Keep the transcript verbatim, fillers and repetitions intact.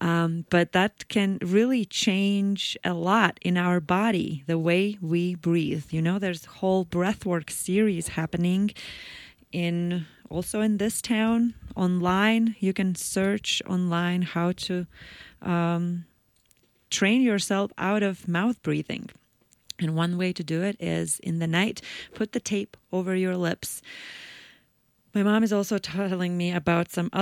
Um, but that can really change a lot in our body, the way we breathe. You know, there's a whole breathwork series happening in also in this town online. You can search online how to um, train yourself out of mouth breathing. And one way to do it is in the night, put the tape over your lips. My mom is also telling me about some